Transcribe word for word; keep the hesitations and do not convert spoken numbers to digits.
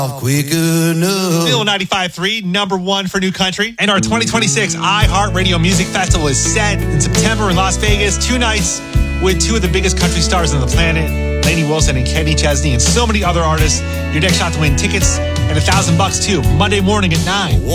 quick enough. Phil ninety-five point three, number one for New Country. And our twenty twenty-six iHeartRadio Music Festival is set in September in Las Vegas. Two nights with two of the biggest country stars on the planet, Lainey Wilson and Kenny Chesney, and so many other artists. Your next shot to win tickets and a thousand bucks too, Monday morning at nine.